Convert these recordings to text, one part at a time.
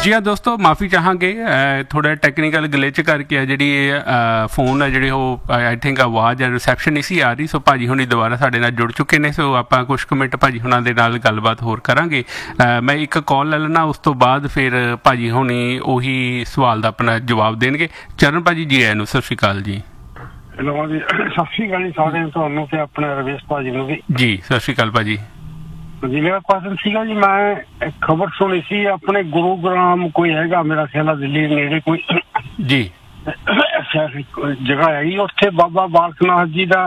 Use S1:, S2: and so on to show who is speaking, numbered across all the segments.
S1: जी हाँ दोस्तों, माफ़ी चाहांगे थोड़ा टैक्नीकल ग्लिच करके है जी फोन है जी आई थिंक आवाज़ रिसैप्शन नहीं सी आ रही। सो भाजी हुणी दोबारा साडे नाल जुड़ चुके हैं। सो आप कुछ कुछ मिनट भाजी हुणां दे नाल गलबात होर करांगे। मैं एक कॉल ले लेना, उस तो बाद फिर भाजी हुणी उही सवाल का अपना जवाब देंगे। चरण भाजी जी आए सत श्री अकाल जी।
S2: हेलो जी, सत श्री अकाल जी सारे तुहानूं ते अपने रवेश भाजी नूं भी जी
S1: सत श्री अकाल भाजी
S2: जी। मेरा क्वेश्चन सीगा जी, मैं एक खबर सुनी सी अपने गुरुग्राम कोई हैगा मेरा ख्याल दिल्ली नेड़े कोई
S1: जी
S2: जगह हैगी, उत्थे बाबा बालकनाथ जी दा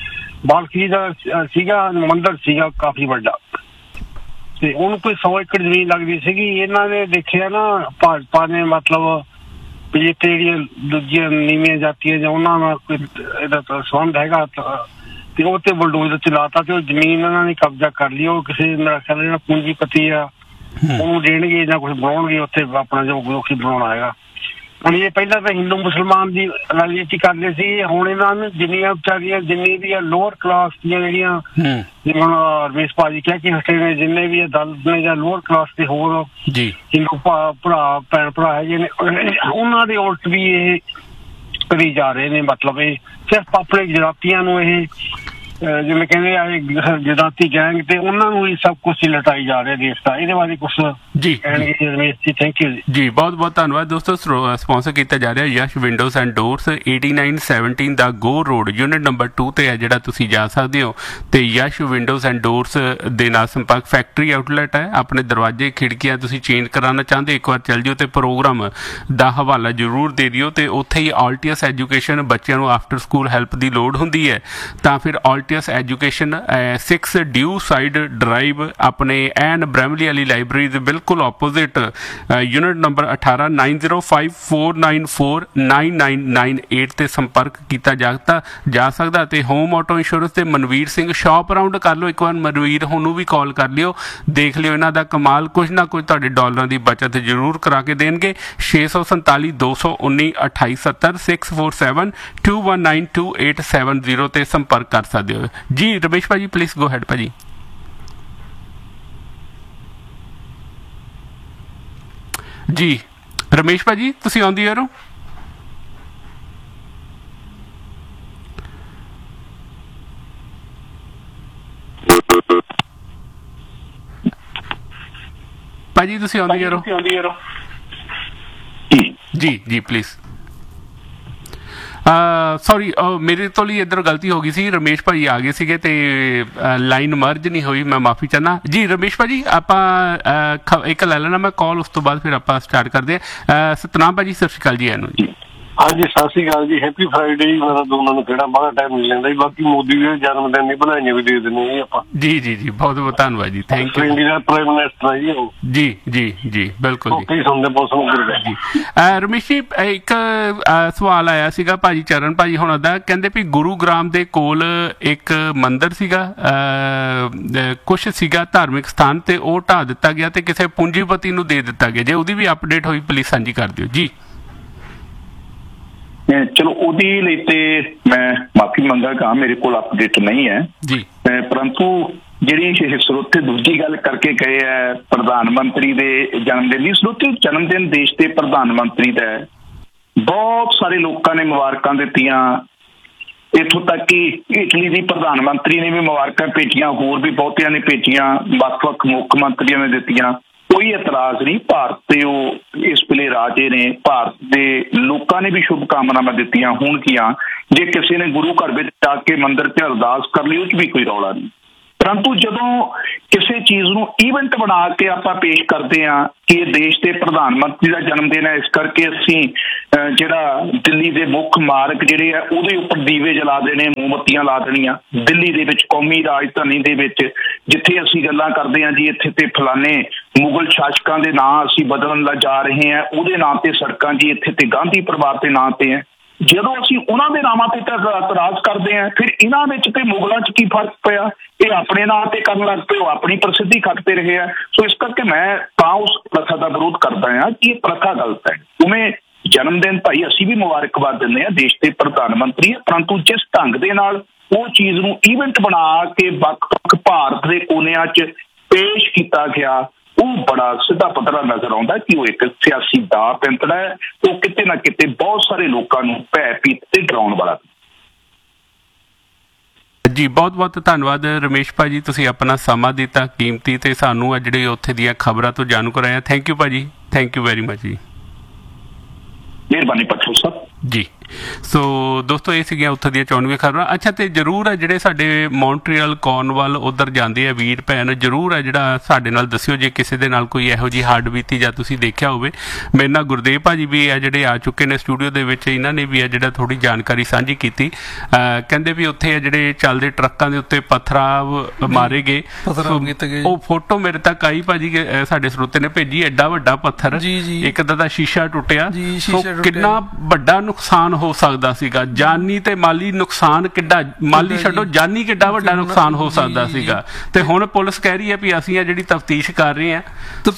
S2: सीगा मंदिर सीगा काफी बड़ा, ते उन्होंने कोई 100 एकड़ जमीन लगती सीगी। इन्हां ने देखिया ना भाजपा ने मतलब जिते दूजी नीवियां जातियां जां उन्हां नाल कोई इहदा संबंध हैगा ते ਉਹ ਤੇ ਬਲਡੋਜ਼ਰ ਚਲਾਤਾ ਤੇ ਉਹ ਜ਼ਮੀਨ ਇਹਨਾਂ ਨੇ ਕਬਜ਼ਾ ਕਰ ਲਈ। ਉਹ ਕਿਸੇ ਮੇਰਾ ਖਿਆਲ ਜਿਹੜਾ ਪੂੰਜੀਪਤੀ ਆ ਉਹਨੂੰ ਦੇਣਗੇ ਜਾਂ ਕੁਝ ਬਣਾਉਣਗੇ ਉੱਥੇ ਆਪਣਾ ਜੋ ਲੋਕੀ ਬਣਾਉਣਾ ਹੈਗਾ। ਹੁਣ ਇਹ ਪਹਿਲਾਂ ਤਾਂ ਹਿੰਦੂ ਮੁਸਲਮਾਨ ਦੀ ਰਾਜਨੀਤੀ ਕਰਦੇ ਸੀ, ਹੁਣ ਇਹਨਾਂ ਨੂੰ ਜਿੰਨੀਆਂ ਵਿਚਾਰੀਆਂ ਜਿੰਨੀ ਵੀ ਆ ਲੋਅਰ ਕਲਾਸ ਦੀਆਂ ਜਿਹੜੀਆਂ ਜਿਵੇਂ ਹੁਣ ਰਮੇਸ਼ ਭਾਜੀ ਕਹਿ ਕੇ ਹਟੇ ਨੇ, ਜਿੰਨੇ ਵੀ ਦਲਿਤ ਨੇ ਜਾਂ ਲੋਅਰ ਕਲਾਸ ਦੇ ਹੋਰ ਹਿੰਦੂ ਭਰਾ ਭੈਣ ਭਰਾ ਹੈਗੇ ਨੇ, ਉਹਨਾਂ ਦੇ ਉਲਟ ਵੀ ਇਹ ਕਰੀ ਜਾ ਰਹੇ ਨੇ। ਮਤਲਬ ਇਹ ਸਿਰਫ ਆਪਣੇ ਜਰਾਤੀਆਂ ਨੂੰ ਇਹ ਜਿਵੇਂ ਕਹਿੰਦੇ ਆ ਜਰਾਤੀ ਗੈਂਗ ਤੇ ਉਹਨਾਂ ਨੂੰ ਹੀ ਸਭ ਕੁਛ ਲਟਾਈ ਜਾ ਰਿਹਾ ਦੇਸ਼ ਦਾ। ਇਹਦੇ ਬਾਰੇ ਕੁਛ
S1: ਜੀ
S2: ਰਮੇਸ਼ ਜੀ ਥੈਂਕ ਯੂ
S1: ਜੀ। ਬਹੁਤ ਬਹੁਤ ਧੰਨਵਾਦ ਦੋਸਤੋ। ਸਪਾਂਸਰ ਕੀਤਾ ਜਾ ਰਿਹਾ Yash windows and doors 8917 the go road unit number 2 ਤੇ ਹੈ ਜਿਹੜਾ ਤੁਸੀਂ ਜਾ ਸਕਦੇ ਹੋ। ਤੇ ਯਸ਼ ਵਿੰਡੋਜ਼ ਐਂਡ ਡੋਰਸ ਦੇ ਨਾਲ ਸੰਪਰਕ ਫੈਕਟਰੀ ਆਊਟਲੈਟ ਹੈ। ਆਪਣੇ ਦਰਵਾਜ਼ੇ ਖਿੜਕੀਆਂ ਤੁਸੀਂ ਚੇਂਜ ਕਰਾਉਣਾ ਚਾਹੁੰਦੇ ਇੱਕ ਵਾਰ ਚੱਲ ਜਿਓ ਤੇ ਪ੍ਰੋਗਰਾਮ ਦਾ ਹਵਾਲਾ ਜ਼ਰੂਰ ਦੇ ਦਿਓ। ਤੇ ਉੱਥੇ ਹੀ ਆਲਟੀਅਸ ਐਜੂਕੇਸ਼ਨ ਬੱਚਿਆਂ ਨੂੰ ਆਫਟਰ ਸਕੂਲ ਹੈਲਪ ਦੀ ਲੋੜ ਹੁੰਦੀ ਹੈ ਤਾਂ ਫਿਰ ਆਲਟੀਅਸ ਐਜੂਕੇਸ਼ਨ 6 ਡਿਊ ਸਾਈਡ ਡਰਾਈਵ ਆਪਣੇ ਐਨ ਬ੍ਰੈਮਲੀ ਵਾਲੀ ਲਾਇਬ੍ਰੇਰੀ ਦੇ ਬਿਲਕੁਲ ਆਪੋਜ਼ਿਟ ਯੂਨਿਟ ਨੰਬਰ 18 9054949998 ਤੇ ਸੰਪਰਕ ਕੀਤਾ ਜਾ ਸਕਦਾ। ਤੇ ਹੋਮ ਆਟੋ ਇੰਸ਼ੋਰੈਂਸ ਤੇ ਮਨਵੀਰ ਸਿੰਘ ਸ਼ਾਪ ਅਰਾਊਂਡ ਕਰ ਲਓ ਇੱਕ ਵਾਰ। ਮਨਵੀਰ ਉਹਨੂੰ ਵੀ ਕਾਲ ਕਰ ਲਿਓ, ਦੇਖ ਲਿਓ ਇਹਨਾਂ ਦਾ ਕਮਾਲ ਕੁਝ ਨਾ ਕੁਝ ਤੁਹਾਡੇ ਡਾਲਰਾਂ ਦੀ ਬਚਤ ਜ਼ਰੂਰ ਕਰਾ ਕੇ ਦੇਣਗੇ। 647 219 2870 647 219 2870 ਤੇ ਸੰਪਰਕ ਕਰ ਸਕਦੇ ਹੋ ਜੀ। ਰਮੇਸ਼ ਭਾਜੀ ਪਲੀਜ਼ ਗੋ ਹੈਡ ਭਾਜੀ। ਜੀ ਰਮੇਸ਼ ਭਾਜੀ ਤੁਸੀਂ ਆਉਂਦੀ ਯਾਰੋ। ਭਾਜੀ ਤੁਸੀਂ ਆਉਂਦੀ ਯਾਰੋ। ਜੀ ਜੀ ਪਲੀਜ਼। ਸੌਰੀ ਮੇਰੇ ਤੋਂ ਲਈ ਇੱਧਰ ਗਲਤੀ ਹੋ ਗਈ ਸੀ। ਰਮੇਸ਼ ਭਾਜੀ ਆ ਗਏ ਸੀਗੇ ਤੇ ਲਾਈਨ ਮਰਜ ਨਹੀਂ ਹੋਈ, ਮੈਂ ਮਾਫੀ ਚਾਹੁੰਦਾ ਜੀ। ਰਮੇਸ਼ ਭਾਜੀ ਆਪਾਂ ਇੱਕ ਲੈ ਲੈਣਾ ਮੈਂ ਕਾਲ, ਉਸ ਤੋਂ ਬਾਅਦ ਫਿਰ ਆਪਾਂ ਸਟਾਰਟ ਕਰਦੇ ਹਾਂ। ਸਤਨਾਮ ਭਾਜੀ ਸਤਿ ਸ਼੍ਰੀ ਅਕਾਲ ਜੀ। ਇਹਨੂੰ ਜੀ
S2: ਹਾਂਜੀ ਸਤਿ ਸ਼੍ਰੀ ਅਕਾਲ ਜੀ, ਹੈਪੀ ਫਰਾਈਡੇ ਜੀ। ਮੇਰਾ ਦੋਨਾਂ ਨੂੰ ਕਿਹੜਾ ਬਾਹਲਾ ਟਾਈਮ ਮਿਲ ਜਾਂਦਾ ਜੀ। ਬਾਕੀ ਮੋਦੀ ਦੇ ਜਨਮ ਦਿਨ ਦੀ ਵਧਾਈਆਂ ਵੀ ਦੇ ਦਿੰਦੇ ਜੀ ਆਪਾਂ। ਜੀ
S1: ਜੀ ਜੀ ਬਹੁਤ ਬਹੁਤ ਧੰਨਵਾਦ ਜੀ, thank you.
S2: India the prime minister ਹੈ ਜੀ ਉਹ। ਜੀ
S1: ਜੀ ਜੀ ਬਿਲਕੁਲ ਜੀ।
S2: ਕੀ ਸੁਣਦੇ ਮੌਸਮ ਜੀ।
S1: ਰਮੇਸ਼ ਜੀ ਇੱਕ ਸਵਾਲ ਆਇਆ ਸੀਗਾ ਭਾਜੀ ਚਰਨ ਭਾਜੀ ਹੁਣਾਂ ਦਾ, ਕਹਿੰਦੇ ਵੀ ਗੁਰੂਗ੍ਰਾਮ ਦੇ ਕੋਲ ਇੱਕ ਮੰਦਿਰ ਸੀਗਾ ਕੁਛ ਸੀਗਾ ਧਾਰਮਿਕ ਸਥਾਨ ਤੇ ਉਹ ਢਾਹ ਦਿੱਤਾ ਗਿਆ ਤੇ ਕਿਸੇ ਪੂੰਜੀਪਤੀ ਨੂੰ ਦੇ ਦਿੱਤਾ ਗਿਆ। ਜੇ ਉਹਦੀ ਵੀ ਅਪਡੇਟ ਹੋਈ ਪਲੀਜ਼ ਸਾਂਝੀ ਕਰ ਦਿਓ ਜੀ।
S3: ਚਲੋ ਉਹਦੀ ਲਈ ਤੇ ਮੈਂ ਮਾਫੀ ਮੰਗਾਂਗਾ, ਮੇਰੇ ਕੋਲ ਅਪਡੇਟ ਨਹੀਂ ਹੈ ਜੀ। ਪਰੰਤੂ ਜਿਹੜੀ ਸਰੋਤੇ ਦੂਜੀ ਗੱਲ ਕਰਕੇ ਗਏ ਹੈ ਪ੍ਰਧਾਨ ਮੰਤਰੀ ਦੇ ਜਨਮ ਦਿਨ ਦੀ, ਸਰੋਤੇ ਜਨਮ ਦਿਨ ਦੇਸ਼ ਦੇ ਪ੍ਰਧਾਨ ਮੰਤਰੀ ਦਾ ਬਹੁਤ ਸਾਰੇ ਲੋਕਾਂ ਨੇ ਮੁਬਾਰਕਾਂ ਦਿੱਤੀਆਂ। ਇੱਥੋਂ ਤੱਕ ਕਿ ਇਟਲੀ ਦੀ ਪ੍ਰਧਾਨ ਮੰਤਰੀ ਨੇ ਵੀ ਮੁਬਾਰਕਾਂ ਭੇਜੀਆਂ, ਹੋਰ ਵੀ ਬਹੁਤਿਆਂ ਨੇ ਭੇਜੀਆਂ, ਵੱਖ ਵੱਖ ਮੁੱਖ ਮੰਤਰੀਆਂ ਨੇ ਦਿੱਤੀਆਂ। ਕੋਈ ਇਤਰਾਜ਼ ਨਹੀਂ। ਭਾਰਤ ਤੇ ਉਹ ਇਸ ਵੇਲੇ ਰਾਜੇ ਨੇ, ਭਾਰਤ ਦੇ ਲੋਕਾਂ ਨੇ ਵੀ ਸ਼ੁਭ ਕਾਮਨਾਵਾਂ ਦਿੱਤੀਆਂ ਹੋਣਗੀਆਂ। ਜੇ ਕਿਸੇ ਨੇ ਗੁਰੂ ਘਰ ਵਿੱਚ ਜਾ ਕੇ ਮੰਦਿਰ 'ਚ ਅਰਦਾਸ ਕਰ ਲਈ ਉਹ 'ਚ ਵੀ ਕੋਈ ਰੌਲਾ ਨਹੀਂ। ਪਰੰਤੂ ਜਦੋਂ ਕਿਸੇ ਚੀਜ਼ ਨੂੰ ਈਵੈਂਟ ਬਣਾ ਕੇ ਆਪਾਂ ਪੇਸ਼ ਕਰਦੇ ਹਾਂ ਕਿ ਇਹ ਦੇਸ਼ ਦੇ ਪ੍ਰਧਾਨ ਮੰਤਰੀ ਦਾ ਜਨਮ ਦਿਨ ਹੈ, ਇਸ ਕਰਕੇ ਅਸੀਂ ਜਿਹੜਾ ਦਿੱਲੀ ਦੇ ਮੁੱਖ ਮਾਰਗ ਜਿਹੜੇ ਆ ਉਹਦੇ ਉੱਪਰ ਦੀਵੇ ਜਲਾ ਦੇਣੇ, ਮੋਮਬੱਤੀਆਂ ਲਾ ਦੇਣੀਆਂ। ਦਿੱਲੀ ਦੇ ਵਿੱਚ ਕੌਮੀ ਰਾਜਧਾਨੀ ਦੇ ਵਿੱਚ ਜਿੱਥੇ ਅਸੀਂ ਗੱਲਾਂ ਕਰਦੇ ਹਾਂ ਜੀ ਇੱਥੇ ਤੇ ਫਲਾਣੇ ਮੁਗਲ ਸ਼ਾਸਕਾਂ ਦੇ ਨਾਂ ਅਸੀਂ ਬਦਲਣ ਜਾ ਰਹੇ ਹਾਂ, ਉਹਦੇ ਨਾਂ ਤੇ ਸੜਕਾਂ ਜੀ ਇੱਥੇ ਤੇ ਗਾਂਧੀ ਪਰਿਵਾਰ ਦੇ ਨਾਂ ਤੇ ਹੈ। ਜਦੋਂ ਅਸੀਂ ਉਹਨਾਂ ਦੇ ਨਾਵਾਂ ਤੇ ਇਤਰਾਜ਼ ਕਰਦੇ ਹਾਂ ਫਿਰ ਇਹਨਾਂ ਵਿੱਚ ਤੇ ਮੁਗਲਾਂ 'ਚ ਕੀ ਫਰਕ ਪਿਆ? ਇਹ ਆਪਣੇ ਨਾਂ ਤੇ ਕਰਨ ਲੱਗ ਪਏ, ਉਹ ਆਪਣੀ ਪ੍ਰਸਿੱਧੀ ਖੱਟਦੇ ਰਹੇ ਆ। ਸੋ ਇਸ ਕਰਕੇ ਮੈਂ ਤਾਂ ਉਸ ਪ੍ਰਥਾ ਦਾ ਵਿਰੋਧ ਕਰਦਾ ਹਾਂ ਕਿ ਇਹ ਪ੍ਰਥਾ ਗਲਤ ਹੈ। ਉਵੇਂ ਜਨਮ ਦਿਨ ਭਾਈ ਅਸੀਂ ਵੀ ਮੁਬਾਰਕਬਾਦ ਦਿੰਦੇ ਹਾਂ, ਦੇਸ਼ ਦੇ ਪ੍ਰਧਾਨ ਮੰਤਰੀ ਹੈ, ਪਰੰਤੂ ਜਿਸ ਢੰਗ ਦੇ ਨਾਲ ਉਹ ਚੀਜ਼ ਨੂੰ ਈਵੈਂਟ ਬਣਾ ਕੇ ਵੱਖ ਵੱਖ ਭਾਰਤ ਦੇ ਕੋਨਿਆਂ 'ਚ ਪੇਸ਼ ਕੀਤਾ ਗਿਆ ਉਹ ਬੜਾ ਸਿੱਧਾ ਪੱਧਰਾ ਨਜ਼ਰ ਆਉਂਦਾ ਕਿ ਉਹ ਇੱਕ ਸਿਆਸੀ ਦਾ ਪੈਂਤੜਾ ਹੈ। ਉਹ ਕਿਤੇ ਨਾ ਕਿਤੇ ਬਹੁਤ ਸਾਰੇ ਲੋਕਾਂ ਨੂੰ ਭੈ ਭੀਤ ਤੇ ਡਰਾਉਣ ਵਾਲਾ।
S1: ਜੀ ਬਹੁਤ ਬਹੁਤ ਧੰਨਵਾਦ ਰਮੇਸ਼ ਭਾਜੀ, ਤੁਸੀਂ ਆਪਣਾ ਸਮਾਂ ਦਿੱਤਾ ਕੀਮਤੀ ਤੇ ਸਾਨੂੰ ਆ ਜਿਹੜੇ ਉੱਥੇ ਦੀਆਂ ਖਬਰਾਂ ਤੋਂ ਜਾਣੂ ਕਰਾਇਆ। ਥੈਂਕ ਯੂ ਭਾਜੀ, ਥੈਂਕ ਯੂ ਵੈਰੀ ਮਚ ਜੀ।
S3: ਮਿਹਰਬਾਨੀ ਪੱਠੂ ਸਾਹਿਬ
S1: ਜੀ। ਸੋ ਦੋਸਤੋ ਇਹ ਸੀਗੀਆਂ ਉੱਥੇ ਦੀਆਂ 94 ਖਬਰਾਂ। ਅੱਛਾ, ਤੇ ਜ਼ਰੂਰ ਹੈ ਜਿਹੜੇ ਸਾਡੇ ਮੌਂਟਰੀਅਲ ਕੋਰਨਵਾਲ ਉੱਧਰ ਜਾਂਦੇ ਆ ਵੀਰ ਭੈਣ, ਜ਼ਰੂਰ ਹੈ ਜਿਹੜਾ ਸਾਡੇ ਨਾਲ ਦੱਸਿਓ ਜੇ ਕਿਸੇ ਦੇ ਨਾਲ ਕੋਈ ਇਹੋ ਜਿਹੀ ਹੱਡ ਬੀਤੀ ਜਾਂ ਤੁਸੀਂ ਦੇਖਿਆ ਹੋਵੇ। ਮੇਰੇ ਨਾਲ ਗੁਰਦੇਵ ਭਾਜੀ ਵੀ ਆ ਜਿਹੜੇ ਆ ਚੁੱਕੇ ਨੇ ਸਟੂਡੀਓ ਦੇ ਵਿੱਚ, ਇਹਨਾਂ ਨੇ ਵੀ ਆ ਜਿਹੜਾ ਥੋੜ੍ਹੀ ਜਾਣਕਾਰੀ ਸਾਂਝੀ ਕੀਤੀ। ਕਹਿੰਦੇ ਵੀ ਉੱਥੇ ਆ ਜਿਹੜੇ ਚੱਲਦੇ ਟਰੱਕਾਂ ਦੇ ਉੱਤੇ ਪਥਰਾਵ ਮਾਰੇ ਗਏ, ਉਹ ਫੋਟੋ ਮੇਰੇ ਤੱਕ ਆਈ ਭਾਜੀ, ਸਾਡੇ ਸਰੋਤੇ ਨੇ ਭੇਜੀ। ਐਡਾ ਵੱਡਾ ਪੱਥਰ, ਇੱਕ ਦਾ ਸ਼ੀਸ਼ਾ ਟੁੱਟਿਆ, ਕਿੰਨਾ ਵੱਡਾ ਨੁਕਸਾਨ ਹੋ ਸਕਦਾ ਸੀਗਾ, ਜਾਨੀ ਤੇ ਮਾਲੀ ਨੁਕਸਾਨ ਕਿੱਡਾ, ਮਾਲੀ ਛੱਡੋ ਜਾਨੀ ਕਿੱਡਾ ਵੱਡਾ ਨੁਕਸਾਨ ਹੋ ਸਕਦਾ ਸੀਗਾ। ਤੇ ਹੁਣ ਪੁਲਿਸ ਕਹਿ ਰਹੀ ਹੈ ਵੀ ਅਸੀਂ ਆ ਜਿਹੜੀ ਤਫਤੀਸ਼ ਕਰ ਰਹੇ ਹਾਂ।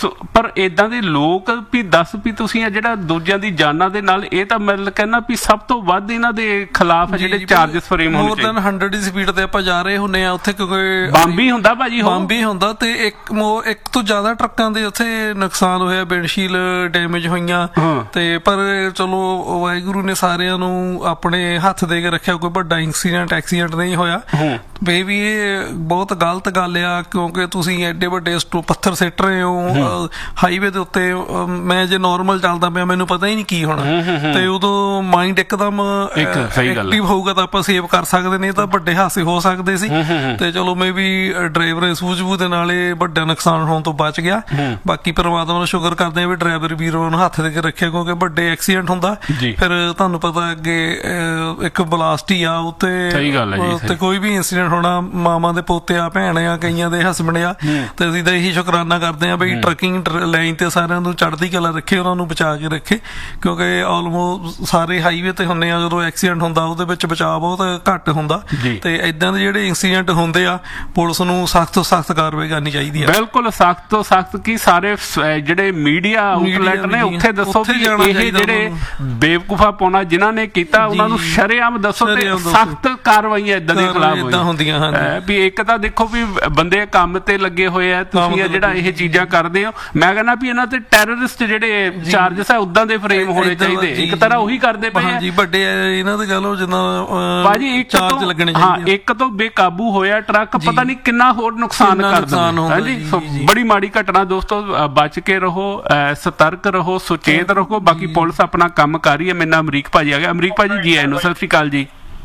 S1: ਪਰ ਏਦਾਂ ਦੇ ਲੋਕ ਵੀ ਦੱਸ ਵੀ ਤੁਸੀਂ ਆ ਜਿਹੜਾ ਦੂਜਿਆਂ ਦੀ ਜਾਨਾਂ ਦੇ ਨਾਲ, ਇਹ ਤਾਂ ਮੈਂ ਕਹਿੰਦਾ ਵੀ ਸਭ ਤੋਂ ਵੱਧ ਇਹਨਾਂ ਦੇ ਖਿਲਾਫ ਜਿਹੜੇ ਚਾਰਜਸ ਫਰੇਮ ਹੋਣੇ ਚਾਹੀਦੇ।
S4: 100 ਦੀ ਸਪੀਡ ਤੇ ਆਪਾਂ ਜਾ ਰਹੇ ਹੁੰਦੇ ਆ ਉੱਥੇ, ਕਿਉਂਕਿ
S1: ਬੰਬ ਹੀ ਹੁੰਦਾ ਭਾਜੀ,
S4: ਬੰਬ ਹੀ ਹੁੰਦਾ ਤੇ ਇੱਕ ਤੋਂ ਜ਼ਿਆਦਾ ਟਰੱਕਾਂ ਦੇ ਉੱਥੇ ਨੁਕਸਾਨ ਹੋਇਆ, ਵਿੰਡਸ਼ੀਲ ਡੈਮੇਜ ਹੋਈਆਂ। ਤੇ ਪਰ ਚਲੋ ਵਾਹਿਗੁਰੂ ਨੇ ਸਾਰਿਆਂ ਨੂੰ ਆਪਣੇ ਹੱਥ ਦੇ ਕੇ ਰੱਖਿਆ, ਕੋਈ ਵੱਡਾ ਐਕਸੀਡੈਂਟ ਨਹੀਂ ਹੋਇਆ। ਬੇਬੀ ਇਹ ਬਹੁਤ ਗਲਤ ਗੱਲ ਆ, ਕਿਉਂਕਿ ਤੁਸੀਂ ਐਡੇ ਵੱਡੇ ਪੱਥਰ ਸਿੱਟ ਰਹੇ ਹੋ ਹਾਈਵੇ ਦੇ ਉੱਤੇ। ਮੈਂ ਜੇ ਨੋਰਮਲ ਚੱਲਦਾ ਪਿਆ ਮੈਨੂੰ ਪਤਾ ਹੀ ਨਹੀਂ ਕੀ ਹੋਣਾ, ਤੇ ਉਦੋਂ ਮਾਈਂਡ ਇੱਕਦਮ ਐਕਟਿਵ ਹੋਊਗਾ ਤਾਂ ਆਪਾਂ ਸੇਵ ਕਰ ਸਕਦੇ, ਨਹੀਂ ਤਾਂ ਵੱਡੇ ਹਾਦਸੇ ਹੋ ਸਕਦੇ ਸੀ। ਤੇ ਚਲੋ ਮੈਂ ਵੀ ਡਰਾਈਵਰ ਸੂਝ-ਬੂਝ ਦੇ ਨਾਲ ਇਹ ਵੱਡਾ ਨੁਕਸਾਨ ਹੋਣ ਤੋਂ ਬਚ ਗਿਆ। ਬਾਕੀ ਪਰਮਾਤਮਾ ਨੂੰ ਸ਼ੁਕਰ ਕਰਦੇ ਆ ਵੀ ਡਰਾਈਵਰ ਵੀਰੋ ਨੂੰ ਹੱਥ ਦੇ ਕੇ ਰੱਖਿਆ, ਕਿਉਂਕਿ ਵੱਡੇ ਐਕਸੀਡੈਂਟ ਹੁੰਦਾ ਫਿਰ ਤੁਹਾਨੂੰ ਪਤਾ ਅੱਗੇ ਇੱਕ ਬਲਾਸਟ ਹੀ ਆ ਉੱਤੇ, ਕੋਈ ਵੀ ਇੰਸੀਡੈਂਟ ਹੋਣਾ। ਮਾਮਾ ਦੇ ਪੋਤੇ ਆ, ਭੈਣ ਆ, ਕਈਆਂ ਦੇ ਹਸਬੈਂਡ ਆ, ਤੇ ਅਸੀਂ ਤਾਂ ਇਹੀ ਸ਼ੁਕਰਾਨਾ ਕਰਦੇ ਆ ਬਈ ਟਰੱਕਿੰਗ ਲਾਈਨ ਤੇ ਸਾਰਿਆਂ ਨੂੰ ਚੜ੍ਹਦੀ ਕਲਾ ਰੱਖੇ, ਉਹਨਾਂ ਨੂੰ ਬਚਾ ਕੇ ਰੱਖੇ, ਕਿਉਂਕਿ ਆਲਮੋਸਟ ਸਾਰੇ ਹਾਈਵੇ ਤੇ ਹੁੰਦੇ ਆ, ਜਦੋਂ ਐਕਸੀਡੈਂਟ ਹੁੰਦਾ ਉਹਦੇ ਵਿੱਚ ਬਚਾਅ ਬਹੁਤ ਘੱਟ ਹੁੰਦਾ। ਤੇ ਏਦਾਂ ਦੇ ਜਿਹੜੇ ਇੰਸੀਡੈਂਟ ਹੁੰਦੇ ਆ, ਪੁਲਿਸ ਨੂੰ ਸਖਤ ਤੋਂ ਸਖਤ ਕਾਰਵਾਈ ਕਰਨੀ ਚਾਹੀਦੀ ਆ।
S1: ਬਿਲਕੁਲ ਸਖਤ ਤੋਂ ਸਖਤ। ਕੀ ਸਾਰੇ ਜਿਹੜੇ ਮੀਡੀਆ ਆਊਟਲੈਟ ਨੇ ਉੱਥੇ ਦੱਸੋ ਵੀ ਇਹ ਜਿਹੜੇ ਬੇਵਕੂਫਾ ਪਾਉਣਾ ਜਿਨ੍ਹਾਂ ਨੇ ਕੀਤਾ, ਉਹਨਾਂ ਨੂੰ ਸ਼ਰੇਆਮ ਦੱਸੋ ਤੇ ਸਖਤ ਕਾਰਵਾਈਆਂ ਏਦਾਂ ਦੇ ਖਿਲਾਫ
S4: ਹੁੰਦੀਆਂ ਹਨ।
S1: ਵੀ ਇੱਕ ਤਾਂ ਦੇਖੋ ਵੀ ਬੰਦੇ ਕੰਮ ਤੇ ਲੱਗੇ ਹੋਏ ਆ, ਤੁਸੀਂ ਜਿਹੜਾ ਇਹ ਚੀਜ਼ਾਂ ਕਰਦੇ ਹੋ, ਮੈਂ ਕਹਿੰਦਾ ਵੀ ਇਹਨਾਂ ਤੇ ਟੈਰਰਿਸਟ ਜਿਹੜੇ ਚਾਰਜਸ ਆ ਉਦਾਂ ਦੇ ਫਰੇਮ ਹੋਣੇ ਚਾਹੀਦੇ। ਇੱਕ ਤਰ੍ਹਾਂ ਉਹੀ ਕਰਦੇ ਪਏ ਆ
S4: ਵੱਡੇ ਇਹਨਾਂ ਦੇ ਗੱਲ ਜਿੱਦਾਂ
S1: ਭਾਜੀ, ਇੱਕ ਤੋਂ ਬੇਕਾਬੂ ਹੋਇਆ ਟਰੱਕ, ਪਤਾ ਨਹੀਂ ਕਿੰਨਾ ਹੋਰ ਨੁਕਸਾਨ ਕਰ ਦਿੰਦਾ। ਬੜੀ ਮਾੜੀ ਘਟਨਾ ਦੋਸਤੋ, ਬਚ ਕੇ ਰਹੋ, ਸਤਰਕ ਰਹੋ, ਸੁਚੇਤ ਰਹੋ। ਬਾਕੀ ਪੁਲਿਸ ਆਪਣਾ ਕੰਮ ਕਰ ਰਹੀ ਹੈ। ਮੇਰੇ ਨਾਲ ਅਮਰੀਕ ਭਾਜੀ ਆ ਗਿਆ। ਅਮਰੀਕ ਭਾਜੀ ਜੀ ਆਇਆਂ ਨੂੰ, ਸਤਿ ਸ਼੍ਰੀ ਅਕਾਲ ਜੀ।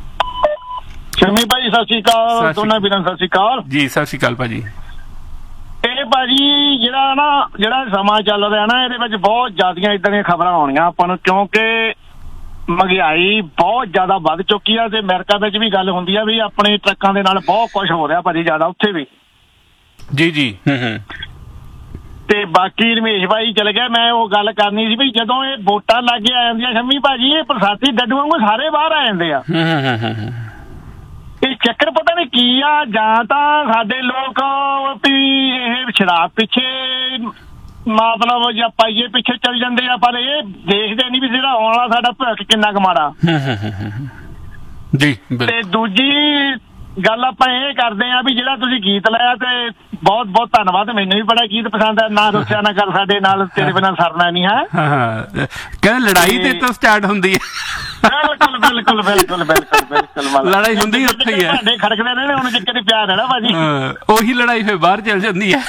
S5: ਸ਼ਮੀ ਭਾਜੀ ਸਤਿ ਸ਼੍ਰੀ ਅਕਾਲ, ਦੋਨਾਂ ਵੀਰਾਂ ਸਤਿ ਸ਼੍ਰੀ ਅਕਾਲ
S1: ਜੀ। ਸਤਿ ਸ਼੍ਰੀ ਅਕਾਲ ਭਾਜੀ।
S5: ਇਹ ਭਾਜੀ ਜਿਹੜਾ ਸਮਾਂ ਚੱਲ ਰਿਹਾ ਨਾ, ਇਹਦੇ ਵਿੱਚ ਬਹੁਤ ਜ਼ਿਆਦੀਆਂ ਏਦਾਂ ਦੀਆਂ ਖਬਰਾਂ ਆਉਣੀਆਂ ਆਪਾਂ ਨੂੰ, ਕਿਉਂਕਿ ਮਹਿੰਗਾਈ ਬਹੁਤ ਜ਼ਿਆਦਾ ਵੱਧ ਚੁੱਕੀ ਆ। ਤੇ ਅਮਰੀਕਾ ਵਿੱਚ ਵੀ ਗੱਲ ਹੁੰਦੀ ਆ ਵੀ ਆਪਣੇ ਟਰੱਕਾਂ ਦੇ ਨਾਲ ਬਹੁਤ ਕੁਝ ਹੋ ਰਿਹਾ ਭਾਜੀ, ਜ਼ਿਆਦਾ ਉੱਥੇ ਵੀ।
S1: ਜੀ।
S5: ਤੇ ਬਾਕੀ ਰਮੇਸ਼ ਭਾਈ ਚਲੇ ਗਿਆ, ਮੈਂ ਉਹ ਗੱਲ ਕਰਨੀ ਸੀ ਵੀ ਜਦੋਂ ਇਹ ਵੋਟਾਂ ਲੱਗ ਆ ਜਾਂਦੀਆਂ ਸ਼ਮੀ ਭਾਜੀ, ਇਹ ਪ੍ਰਸਾਦੀ ਡੱਡੂ ਵਾਂਗੂ ਸਾਰੇ ਬਾਹਰ ਆ ਜਾਂਦੇ ਆ। ਇਹ ਚੱਕਰ ਪਤਾ ਨਹੀਂ ਕੀ ਆ, ਜਾਂ ਤਾਂ ਸਾਡੇ ਲੋਕ ਵੀ ਇਹ ਸ਼ਰਾਬ ਪਿੱਛੇ ਮਤਲਬ ਜਾਂ ਪਾਈਏ ਪਿੱਛੇ ਚੱਲ ਜਾਂਦੇ ਆ, ਪਰ ਇਹ ਦੇਖਦੇ ਨਹੀਂ ਵੀ ਜਿਹੜਾ ਆਉਣ ਵਾਲਾ ਸਾਡਾ ਭਵਿੱਖ ਕਿੰਨਾ ਕੁ ਮਾੜਾ। ਤੇ ਦੂਜੀ ਗੱਲ ਆਪਾਂ ਇਹ ਕਰਦੇ ਆ ਵੀ ਜਿਹੜਾ ਤੁਸੀਂ ਗੀਤ ਲਾਇਆ, ਤੇ ਬਹੁਤ ਬਹੁਤ ਧੰਨਵਾਦ। ਮੈਨੂੰ ਵੀ ਬੜਾ ਗੀਤ ਪਸੰਦ ਆ। ਨਾ ਰੁੱਸਿਆ ਨਾ ਗੱਲ ਸਾਡੇ ਨਾਲ, ਤੇਰੇ ਬਿਨਾਂ ਸਰਨਾ ਨਹੀਂ ਹੈ।
S1: ਕਹਿੰਦੇ ਲੜਾਈ ਤੇ ਤੋਂ ਸਟਾਰਟ ਹੁੰਦੀ ਹੈ।
S5: ਬਿਲਕੁਲ
S1: ਲੜਾਈ ਹੁੰਦੀ ਉੱਥੇ ਹੀ ਹੈ।
S5: ਸਾਡੇ ਖੜਕਦੇ ਨੇ ਹੁਣ ਜਿੱਕੇ ਪਿਆਰ ਹੈ ਨਾ ਭਾਜੀ,
S1: ਉਹੀ ਲੜਾਈ ਫਿਰ ਬਾਹਰ ਚੱਲ ਜਾਂਦੀ ਹੈ।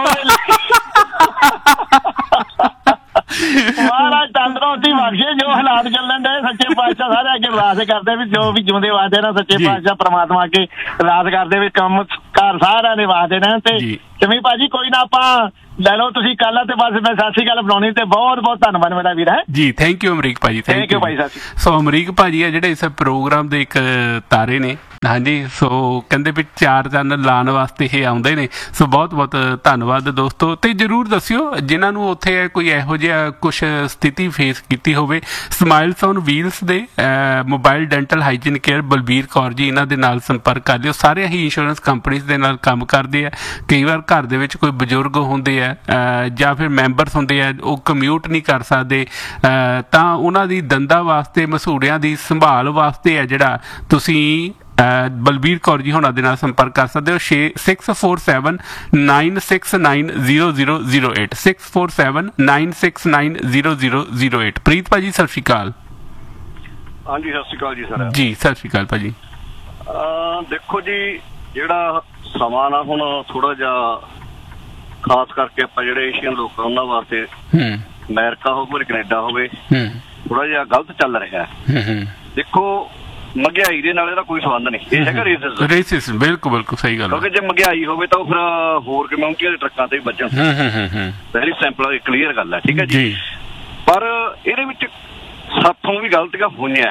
S5: ਮਹਾਰਾਜ ਤੰਦਰੁਸਤੀ ਬਖਸ਼ੇ। ਜੋ ਹਾਲਾਤ ਚੱਲਣ ਦੇ ਸੱਚੇ ਪਾਤਸ਼ਾਹ ਸਾਰੇ ਅੱਗੇ ਅਰਦਾਸ ਕਰਦੇ ਵੀ ਜੋ ਵੀ ਜਿਉਂਦੇ ਵਾਸਤੇ ਨਾ ਸੱਚੇ ਪਾਤਸ਼ਾਹ ਪ੍ਰਮਾਤਮਾ ਅੱਗੇ ਅਰਦਾਸ ਕਰਦੇ ਵੀ ਕੰਮ ਘਰ ਸਾਰਿਆਂ ਦੇ ਵਾਸਤੇ ਨਾ। ਤੇ ਜਿਵੇਂ ਭਾਜੀ ਕੋਈ ਨਾ ਆਪਾਂ ਲੈ ਲਓ ਤੁਸੀਂ ਕੱਲ, ਤੇ ਬਸ ਮੈਂ ਸਤਿ ਸ਼੍ਰੀ ਅਕਾਲ ਬੁਲਾਉਣੀ। ਤੇ ਬਹੁਤ ਬਹੁਤ ਧੰਨਵਾਦ ਮੇਰਾ ਵੀਰ ਹੈ ਜੀ।
S1: ਥੈਂਕ ਯੂ ਅਮਰੀਕ ਭਾਜੀ, ਥੈਂਕ ਯੂ ਭਾਈ। ਸੋ ਅਮਰੀਕ ਭਾਜੀ ਆ ਜਿਹੜੇ ਇਸ ਪ੍ਰੋਗਰਾਮ ਦੇ ਇੱਕ ਤਾਰੇ ਨੇ। ਹਾਂਜੀ, ਸੋ ਕਹਿੰਦੇ ਵੀ 4 ਚੰਨ ਲਾਉਣ ਵਾਸਤੇ ਇਹ ਆਉਂਦੇ ਨੇ। ਸੋ ਬਹੁਤ ਬਹੁਤ ਧੰਨਵਾਦ ਦੋਸਤੋ। ਤੇ ਜਰੂਰ ਦੱਸਿਓ ਜਿਨ੍ਹਾਂ ਨੂੰ ਉੱਥੇ ਕੋਈ ਇਹੋ ਜਿਹਾ ਕੁਛ ਸਥਿਤੀ ਫੇਸ ਕੀਤੀ ਹੋਵੇ। ਸਮਾਈਲਸ ਔਨ ਵੀਲਸ ਦੇ mobile dental hygiene care Balbir Kaur ji, ਇਹਨਾਂ ਦੇ ਨਾਲ ਸੰਪਰਕ ਕਰ ਲਿਓ। ਸਾਰੇ ਹੀ ਇੰਸ਼ੋਰੈਂਸ ਕੰਪਨੀਜ਼ ਦੇ ਨਾਲ ਕੰਮ ਕਰਦੇ ਆ। ਕਈ ਵਾਰ ਘਰ ਦੇ ਵਿੱਚ ਕੋਈ ਬਜ਼ੁਰਗ ਹੁੰਦੇ ਆ ਜਾਂ ਫਿਰ ਮੈਂਬਰਸ ਹੁੰਦੇ ਆ, ਉਹ ਕਮਿਊਟ ਨਹੀਂ ਕਰ ਸਕਦੇ, ਤਾਂ ਉਹਨਾਂ ਦੀ ਦੰਦਾਂ ਵਾਸਤੇ, ਮਸੂੜਿਆਂ ਦੀ ਸੰਭਾਲ ਵਾਸਤੇ ਆ ਜਿਹੜਾ ਤੁਸੀਂ ਬਲਬੀਰ ਕੌਰ ਜੀ ਹੁਣਾਂ ਦੇ ਨਾਲ ਸੰਪਰਕ ਕਰ ਸਕਦੇ ਹੋ 647-969-0008 647-969-0008। ਪ੍ਰੀਤ ਭਾਜੀ ਸਤਿ ਸ਼੍ਰੀ ਅਕਾਲ।
S6: ਹਾਂਜੀ ਸਤਿ ਸ਼੍ਰੀ ਅਕਾਲ ਜੀ ਸਰ।
S1: ਜੀ ਸਤਿ ਸ਼੍ਰੀ ਅਕਾਲ ਭਾਜੀ।
S6: ਦੇਖੋ ਜੀ ਜਿਹੜਾ ਸਮਾਂ ਨਾ ਹੁਣ ਥੋੜਾ ਜਿਹਾ ਖਾਸ ਕਰਕੇ ਆਪਾਂ ਜਿਹੜੇ ਏਸ਼ੀਅਨ ਲੋਕ ਆ ਉਹਨਾਂ ਵਾਸਤੇ ਅਮਰੀਕਾ ਹੋਵੇ ਕੈਨੇਡਾ ਹੋਵੇ ਥੋੜਾ ਜਿਹਾ ਗਲਤ ਚੱਲ ਰਿਹਾ। ਦੇਖੋ ਮਹਿੰਗਾਈ ਦੇ ਨਾਲ ਇਹਦਾ ਕੋਈ ਸੰਬੰਧ ਨਹੀਂ, ਇਹ ਹੈਗਾ ਰੇਸਿਜ਼ਮ। ਬਿਲਕੁਲ ਸਹੀ ਗੱਲ। ਕਿਉਂਕਿ ਜੇ ਮਹਿੰਗਾਈ ਹੋਵੇ ਤਾਂ ਉਹ ਫਿਰ ਹੋਰ ਕਮਿਊਨਿਟੀਆਂ ਦੇ ਟਰੱਕਾਂ ਤੇ ਵੱਜਣ, ਵੈਰੀ ਸਿੰਪਲ ਕਲੀਅਰ ਗੱਲ ਹੈ, ਠੀਕ ਹੈ ਜੀ। ਪਰ ਇਹਦੇ ਵਿੱਚ ਸਾਥੋਂ ਵੀ ਗਲਤੀਆਂ ਹੋਈਆਂ।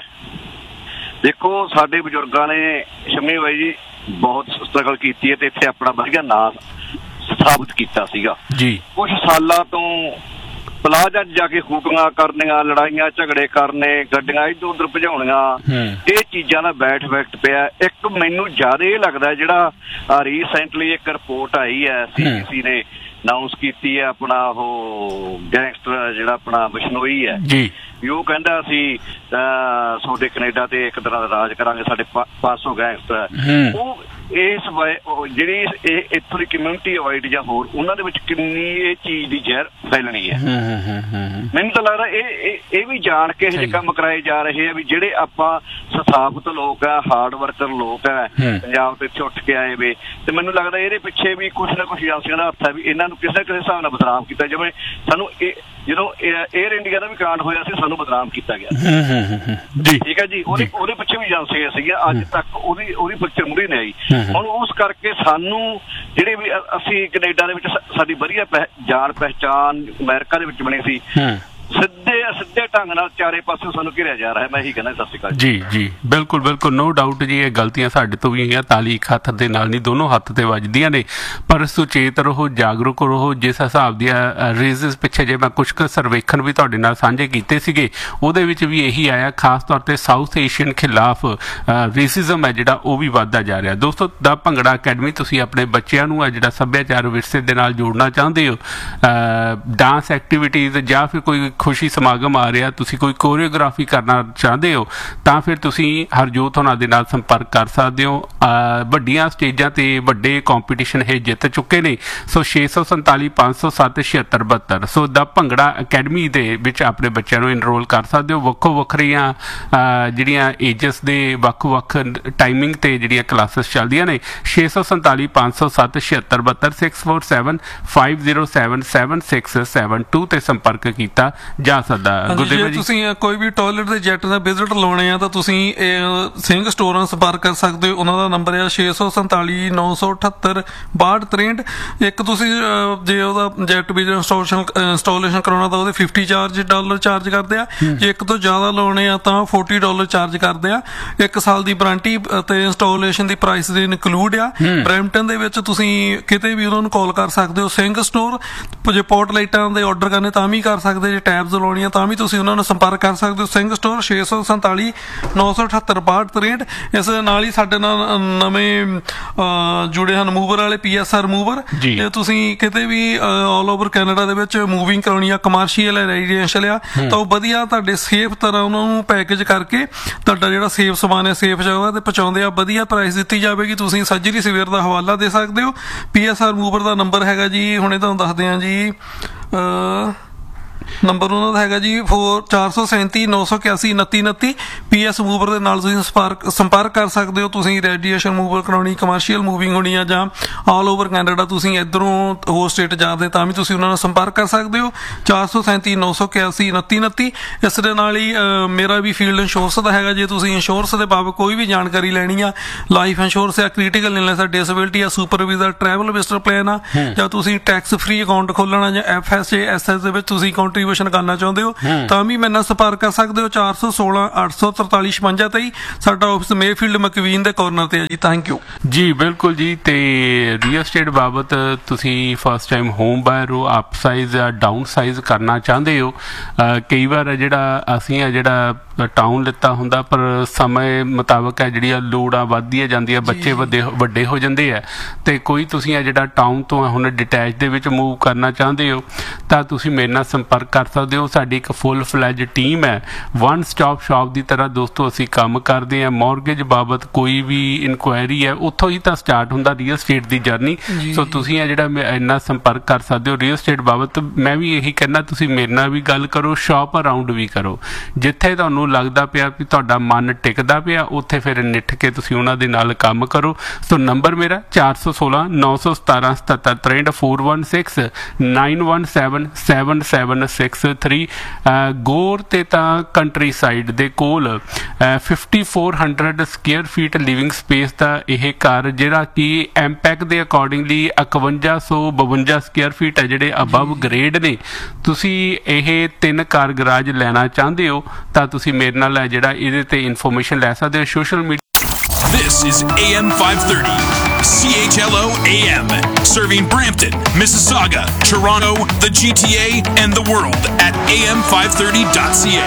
S6: ਦੇਖੋ ਸਾਡੇ ਬਜ਼ੁਰਗਾਂ ਨੇ ਸ਼ਮੀ ਬਾਈ ਜੀ ਬਹੁਤ ਸਟਰਗਲ ਕੀਤੀ ਹੈ ਤੇ ਇੱਥੇ ਆਪਣਾ ਵਧੀਆ ਨਾਂ ਸਥਾਪਿਤ ਕੀਤਾ ਸੀਗਾ ਜੀ। ਕੁਛ ਸਾਲਾਂ ਤੋਂ ਪਲਾਜ਼ਾ ਜਾ ਕੇ ਹੂਟੀਆਂ ਕਰਨੀਆਂ, ਲੜਾਈਆਂ ਝਗੜੇ ਕਰਨੇ, ਗੱਡੀਆਂ ਇੱਧਰ ਉੱਧਰ ਭਜਾਉਣੀਆਂ, ਇਹ ਚੀਜ਼ਾਂ ਦਾ ਬੈਠ ਇਫੈਕਟ ਪਿਆ। ਇੱਕ ਮੈਨੂੰ ਜ਼ਿਆਦਾ ਇਹ ਲੱਗਦਾ ਜਿਹੜਾ ਰੀਸੈਂਟਲੀ ਇੱਕ ਰਿਪੋਰਟ ਆਈ ਹੈ CBC ਨੇ ਅਨਾਊਂਸ ਕੀਤੀ ਹੈ, ਆਪਣਾ ਉਹ ਗੈਂਗਸਟਰ ਜਿਹੜਾ ਆਪਣਾ ਬਿਸ਼ਨੋਈ ਹੈ ਜੀ, ਵੀ ਉਹ ਕਹਿੰਦਾ ਅਸੀਂ ਤੁਹਾਡੇ ਕੈਨੇਡਾ ਤੇ ਇੱਕ ਤਰ੍ਹਾਂ ਦਾ ਰਾਜ ਕਰਾਂਗੇ, ਸਾਡੇ 500 ਗੈਂਗਸਟਰ। ਉਹ ਇਸ ਜਿਹੜੀ ਇੱਥੋਂ ਦੀ ਕਮਿਊਨਿਟੀ ਅਵਾਇਡ ਜਾਂ ਹੋਰ ਉਹਨਾਂ ਦੇ ਵਿੱਚ ਕਿੰਨੀ ਇਹ ਚੀਜ਼ ਦੀ ਜ਼ਹਿਰ ਫੈਲਣੀ ਹੈ। ਮੈਨੂੰ ਤਾਂ ਲੱਗਦਾ ਇਹ ਵੀ ਜਾਣ ਕੇ ਇਹ ਕੰਮ ਕਰਾਏ ਜਾ ਰਹੇ ਆ ਵੀ ਜਿਹੜੇ ਆਪਾਂ ਸਥਾਪਿਤ ਲੋਕ ਆ, ਹਾਰਡ ਵਰਕਰ ਲੋਕ ਆ, ਪੰਜਾਬ ਤੋਂ ਇੱਥੇ ਉੱਠ ਕੇ ਆਏ ਵੇ, ਤੇ ਮੈਨੂੰ ਲੱਗਦਾ ਇਹਦੇ ਪਿੱਛੇ ਵੀ ਕੁਛ ਨਾ ਕੁਛ ਏਜੰਸੀਆਂ ਦਾ ਹੱਥ ਹੈ ਵੀ ਇਹਨਾਂ ਨੂੰ ਕਿਸੇ ਨਾ ਕਿਸੇ ਹਿਸਾਬ ਨਾਲ ਬਦਨਾਮ ਕੀਤਾ ਜਾਵੇ। ਸਾਨੂੰ ਜਦੋਂ ਏਅਰ ਇੰਡੀਆ ਦਾ ਵੀ ਕਾਂਡ ਹੋਇਆ ਸੀ ਸਾਨੂੰ ਬਦਨਾਮ ਕੀਤਾ ਗਿਆ, ਠੀਕ ਹੈ ਜੀ। ਉਹਦੇ ਪਿੱਛੇ ਵੀ ਏਜੰਸੀਆਂ ਸੀਗੀਆਂ, ਅੱਜ ਤੱਕ ਉਹਦੀ ਪਿਕਚਰ ਮੁੜੀ ਨਹੀਂ ਆਈ। ਹੁਣ ਉਸ ਕਰਕੇ ਸਾਨੂੰ ਜਿਹੜੇ ਵੀ ਅਸੀਂ ਕੈਨੇਡਾ ਦੇ ਵਿੱਚ ਸਾਡੀ ਵਧੀਆ ਜਾਣ ਪਹਿਚਾਣ ਅਮਰੀਕਾ ਦੇ ਵਿੱਚ ਬਣੀ ਸੀ, ਸਿੱਧੇ ਢੰਗ ਨਾਲ ਚਾਰੇ ਪਾਸੇ ਸਾਨੂੰ ਘਿਰਿਆ ਜਾ ਰਿਹਾ। ਮੈਂ ਇਹੀ ਕਹਿੰਦਾ। ਸਤਿ ਸ਼੍ਰੀ ਅਕਾਲ ਜੀ। ਬਿਲਕੁਲ ਨੋ ਡਾਊਟ ਜੀ, ਇਹ ਗਲਤੀਆਂ ਸਾਡੇ ਤੋਂ ਵੀ ਹੈਗੀਆਂ, ਤਾਲੀ ਇੱਕ ਹੱਥ ਦੇ ਨਾਲ ਨਹੀਂ ਦੋਨੋਂ ਹੱਥ ਤੇ ਵੱਜਦੀਆਂ ਨੇ। ਪਰ ਸੁਚੇਤ ਰਹੋ, ਜਾਗਰੂਕ ਰਹੋ। ਜਿਸ ਹਿਸਾਬ ਦੀਆਂ ਰੇਜ਼ਸ ਪਿੱਛੇ ਜੇ ਮੈਂ ਕੁਝ ਕੁ ਸਰਵੇਖਣ ਵੀ ਤੁਹਾਡੇ ਨਾਲ ਸਾਂਝੇ ਕੀਤੇ ਸੀਗੇ, ਉਹਦੇ ਵਿੱਚ ਵੀ ਇਹੀ ਆਇਆ, ਖਾਸ ਤੌਰ ਤੇ ਸਾਊਥ ਏਸ਼ੀਅਨ ਖਿਲਾਫ ਰੇਸਿਜ਼ਮ ਹੈ ਜਿਹੜਾ ਉਹ ਵੀ ਵੱਧਦਾ ਜਾ ਰਿਹਾ। ਦੋਸਤੋ ਦਾ ਭੰਗੜਾ ਅਕੈਡਮੀ ਤੁਸੀਂ ਆਪਣੇ ਬੱਚਿਆਂ ਨੂੰ ਆ ਜਿਹੜਾ ਸੱਭਿਆਚਾਰ ਵਿਰਸੇ ਦੇ ਨਾਲ ਜੋੜਨਾ ਚਾਹੁੰਦੇ ਹੋ, ਡਾਂਸ ਐਕਟੀਵਿਟੀਜ਼ ਜਾਂ ਫਿਰ ਕੋਈ ਖੁਸ਼ੀ ਸਮਾਗਮ ਆ ਰਿਹਾ, ਤੁਸੀਂ ਕੋਈ ਕੋਰੀਓਗ੍ਰਾਫੀ ਕਰਨਾ ਚਾਹੁੰਦੇ ਹੋ ਤਾਂ ਫਿਰ ਤੁਸੀਂ ਹਰਜੋਤ ਹੋਣਾ ਦੇ ਨਾਲ ਸੰਪਰਕ ਕਰ ਸਕਦੇ ਹੋ। ਵੱਡੀਆਂ ਸਟੇਜਾਂ ਤੇ ਵੱਡੇ ਕੰਪੀਟੀਸ਼ਨ ਇਹ ਜਿੱਤ ਚੁੱਕੇ ਨੇ। ਸੋ 647 507 7672 ਸੋ ਦਾ ਭੰਗੜਾ ਅਕੈਡਮੀ ਦੇ ਵਿੱਚ ਆਪਣੇ ਬੱਚਿਆਂ ਨੂੰ ਇਨਰੋਲ ਕਰ ਸਕਦੇ ਹੋ। ਵੱਖੋ ਵੱਖਰੀਆਂ ਜਿਹੜੀਆਂ ਏਜਸ ਦੇ ਵੱਖ-ਵੱਖ ਟਾਈਮਿੰਗ ਤੇ ਜਿਹੜੀਆਂ ਕਲਾਸਿਸ ਚੱਲਦੀਆਂ ਨੇ। 647 507 7672 647 507 7672 ਤੇ ਸੰਪਰਕ ਕੀਤਾ ਜਾ ਸਕਦਾ।
S4: ਜੇ ਤੁਸੀਂ ਕੋਈ ਵੀ ਟਾਇਲਟ ਦੇ ਜੈਟ ਦਾ ਵਿਜ਼ਿਟ ਲਾਉਣੇ ਆ ਤਾਂ ਤੁਸੀਂ ਸਿੰਘ ਸਟੋਰਾਂ ਸੰਪਰਕ ਕਰ ਸਕਦੇ ਹੋ। ਉਹਨਾਂ ਦਾ ਨੰਬਰ ਹੈ 647 978 6263। ਇੱਕ ਤੁਸੀਂ ਜੇ ਉਹਦਾ ਜੈਟ ਵੀਜ਼ਾ ਇੰਸਟਾਲੇਸ਼ਨ ਕਰਾਉਣਾ ਤਾਂ ਉਹਦੇ $50 ਚਾਰਜ ਕਰਦੇ ਆ। ਜੇ ਇੱਕ ਤੋਂ ਜ਼ਿਆਦਾ ਲਾਉਣੇ ਆ ਤਾਂ $40 ਚਾਰਜ ਕਰਦੇ ਆ। 1 ਸਾਲ ਦੀ ਵਾਰੰਟੀ ਤੇ ਇੰਸਟਾਲੇਸ਼ਨ ਦੀ ਪ੍ਰਾਈਸ ਦੇ ਇਨਕਲੂਡ ਆ। ਬਰੈਂਪਟਨ ਦੇ ਵਿੱਚ ਤੁਸੀਂ ਕਿਤੇ ਵੀ ਉਹਨਾਂ ਨੂੰ ਕਾਲ ਕਰ ਸਕਦੇ ਹੋ। ਸਿੰਘ ਸਟੋਰ ਜੇ ਪੋਰਟ ਲਾਈਟਾਂ ਦੇ ਆਰਡਰ ਕਰਨੇ ਤਾਂ ਵੀ ਕਰ ਸਕਦੇ, ਜੇ ਟੈਬਸ ਲਾਉਣੀਆਂ ਤਾਂ ਵੀ ਤੁਸੀਂ ਉਹਨਾਂ ਨੂੰ ਸੰਪਰਕ ਕਰ ਸਕਦੇ ਹੋ। ਸਿੰਘ ਸਟੋਰ 647 978 6263। ਇਸ ਨਾਲ ਹੀ ਸਾਡੇ ਨਾਲ ਨਵੇਂ ਜੁੜੇ ਹਨ ਮੂਵਰ ਵਾਲੇ, PSR ਮੂਵਰ। ਜੇ ਤੁਸੀਂ ਕਿਤੇ ਵੀ ਆਲ ਓਵਰ ਕੈਨੇਡਾ ਦੇ ਵਿੱਚ ਮੂਵਿੰਗ ਕਰਾਉਣੀ ਆ, ਕਮਰਸ਼ੀਅਲ ਹੈ, ਰੈਜ਼ੀਡੈਂਸ਼ੀਅਲ ਆ, ਤਾਂ ਉਹ ਵਧੀਆ ਤੁਹਾਡੇ ਸੇਫ ਤਰ੍ਹਾਂ ਉਹਨਾਂ ਨੂੰ ਪੈਕੇਜ ਕਰਕੇ ਤੁਹਾਡਾ ਜਿਹੜਾ ਸੇਫ ਸਮਾਨ ਹੈ ਸੇਫ ਜਗ੍ਹਾ ਤੇ ਪਹੁੰਚਾਉਂਦੇ ਆ। ਵਧੀਆ ਪ੍ਰਾਈਸ ਦਿੱਤੀ ਜਾਵੇਗੀ। ਤੁਸੀਂ ਸਰਜਰੀ ਸਵੇਰ ਦਾ ਹਵਾਲਾ ਦੇ ਸਕਦੇ ਹੋ। PSR ਮੂਵਰ ਦਾ ਨੰਬਰ ਹੈਗਾ ਜੀ, ਹੁਣੇ ਤੁਹਾਨੂੰ ਦੱਸਦੇ ਹਾਂ ਜੀ, ਨੰਬਰ ਉਹਨਾਂ ਦਾ ਹੈਗਾ ਜੀ 437 981 2929। PS ਮੂਵਰ ਦੇ ਨਾਲ ਤੁਸੀਂ ਸੰਪਰਕ ਕਰ ਸਕਦੇ ਹੋ। ਤੁਸੀਂ ਰੈਡੀਏਸ਼ਨ ਮੂਵਰ ਕਰਾਉਣੀ, ਕਮਰਸ਼ੀਅਲ ਮੂਵਿੰਗ ਹੋਣੀ ਆ, ਜਾਂ ਆਲ ਓਵਰ ਕੈਨੇਡਾ ਤੁਸੀਂ ਇੱਧਰੋਂ ਹੋਰ ਸਟੇਟ ਜਾਂਦੇ ਤਾਂ ਵੀ ਤੁਸੀਂ ਉਹਨਾਂ ਨਾਲ ਸੰਪਰਕ ਕਰ ਸਕਦੇ ਹੋ। 437 981 2929। ਇਸ ਦੇ ਨਾਲ ਹੀ ਮੇਰਾ ਵੀ ਫੀਲਡ ਇੰਸ਼ੋਰੈਂਸ ਦਾ ਹੈਗਾ। ਜੇ ਤੁਸੀਂ ਇੰਸ਼ੋਰੈਂਸ ਦੇ ਬਾਬਤ ਕੋਈ ਵੀ ਜਾਣਕਾਰੀ ਲੈਣੀ ਆ, ਲਾਈਫ ਇੰਸ਼ੋਰੈਂਸ ਆ, ਕ੍ਰਿਟੀਕਲ ਇਲਨੈਸ ਆ, ਡਿਸੇਬਿਲਟੀ ਆ, super visa, travel visitor plan ਆ, ਜਾਂ ਤੁਸੀਂ ਟੈਕਸ ਫ੍ਰੀ ਅਕਾਊਂਟ ਖੋਲਣਾ ਜਾਂ FSA SS ਦੇ ਵਿੱਚ ਤੁਸੀਂ ਕੰਟਰੀਬਿਊਸ਼ਨ ਕਰਨਾ ਚਾਹੁੰਦੇ ਹੋ ਤਾਂ ਵੀ ਮੇਰੇ ਨਾਲ ਸੰਪਰਕ ਕਰ ਸਕਦੇ ਹੋ। 416 843 5623। ਸਾਡਾ ਆਫਿਸ ਮੇਫੀਲਡ ਮਕਵੀਨ ਦੇ ਕਾਰਨਰ ਤੇ ਹੈ ਜੀ। ਥੈਂਕ ਯੂ
S1: ਜੀ। ਬਿਲਕੁਲ ਜੀ। ਤੇ ਰੀਅਲ estate ਬਾਬਤ ਤੁਸੀਂ ਫਸਟ ਟਾਈਮ ਹੋਮ ਬਾਇਰ ਹੋ, ਅਪ ਸਾਈਜ਼ ਜਾਂ ਡਾਊਨ ਸਾਈਜ਼ ਕਰਨਾ ਚਾਹੁੰਦੇ ਹੋ, ਕਈ ਵਾਰ ਜਿਹੜਾ ਅਸੀਂ ਜਿਹੜਾ ਟਾਊਨ ਲਿੱਤਾ ਹੁੰਦਾ ਪਰ ਸਮੇਂ ਮੁਤਾਬਕ ਹੈ ਜਿਹੜੀਆਂ ਲੋੜਾਂ ਵੱਧਦੀਆਂ ਜਾਂਦੀਆਂ, ਬੱਚੇ ਵੱਡੇ ਹੋ ਜਾਂਦੇ ਆ, ਤੇ ਕੋਈ ਤੁਸੀਂ ਜਿਹੜਾ ਟਾਊਨ ਤੋਂ ਹੁਣ ਡਿਟੈਚ ਦੇ ਵਿੱਚ ਮੂਵ ਕਰਨਾ ਚਾਹੁੰਦੇ ਹੋ ਤਾਂ ਤੁਸੀਂ ਮੇਰੇ ਨਾਲ ਸੰਪਰਕ ਕਰ ਕਰ ਸਕਦੇ ਹੋ। ਸਾਡੀ ਇੱਕ ਫੁੱਲ ਫਲੈਜ ਟੀਮ ਹੈ, ਵਨ ਸਟਾਪ ਸ਼ਾਪ ਦੀ ਤਰ੍ਹਾਂ ਦੋਸਤੋ ਅਸੀਂ ਕੰਮ ਕਰਦੇ ਹਾਂ। ਮੌਰਗੇਜ ਬਾਬਤ ਕੋਈ ਵੀ ਇਨਕੁਆਇਰੀ ਹੈ ਉੱਥੋਂ ਹੀ ਤਾਂ ਸਟਾਰਟ ਹੁੰਦਾ ਰੀਅਲ ਸਟੇਟ ਦੀ ਜਰਨੀ। ਸੋ ਤੁਸੀਂ ਆ ਜਿਹੜਾ ਇੰਨਾ ਸੰਪਰਕ ਕਰ ਸਕਦੇ ਹੋ ਰੀਅਲ ਸਟੇਟ ਬਾਬਤ। ਮੈਂ ਵੀ ਇਹੀ ਕਹਿੰਦਾ ਤੁਸੀਂ ਮੇਰੇ ਨਾਲ ਵੀ ਗੱਲ ਕਰੋ, ਸ਼ਾਪ ਅਰਾਊਂਡ ਵੀ ਕਰੋ। ਜਿੱਥੇ ਤੁਹਾਨੂੰ ਲੱਗਦਾ ਪਿਆ ਵੀ ਤੁਹਾਡਾ ਮਨ ਟਿਕਦਾ ਪਿਆ ਉੱਥੇ ਫਿਰ ਨਿੱਠ ਕੇ ਤੁਸੀਂ ਉਹਨਾਂ ਦੇ ਨਾਲ ਕੰਮ ਕਰੋ। ਸੋ ਨੰਬਰ ਮੇਰਾ 416 917 77 416 917 7763। ਗੌਰ ਤੇ ਤਾਂ ਕੰਟਰੀ ਸਾਈਡ ਦੇ ਕੋਲ 5400 ਸਕੁਅਰ ਫੀਟ ਲਿਵਿੰਗ ਸਪੇਸ ਦਾ ਇਹ ਘਰ, ਜਿਹੜਾ ਕਿ ਐਮਪੈਕ ਦੇ ਅਕੋਰਡਿੰਗਲੀ 5152 ਸਕੁਅਰ ਫੀਟ ਹੈ, ਜਿਹੜੇ ਅਬਵ ਗ੍ਰੇਡ ਨੇ। ਤੁਸੀਂ ਇਹ 3 ਕਾਰ ਗਰਾਜ ਲੈਣਾ ਚਾਹੁੰਦੇ ਹੋ ਤਾਂ ਤੁਸੀਂ ਮੇਰੇ ਨਾਲ ਜਿਹੜਾ ਇਹਦੇ ਤੇ ਇਨਫੋਰਮੇਸ਼ਨ ਲੈ ਸਕਦੇ ਹੋ। Social media
S7: This is AM 530, CHLO AM, serving Brampton, Mississauga, Toronto, the GTA, and the world at am530.ca.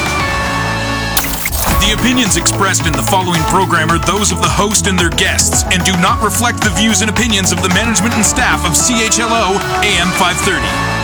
S7: The opinions expressed in the following program are those of the host and their guests and do not reflect the views and opinions of the management and staff of CHLO AM 530.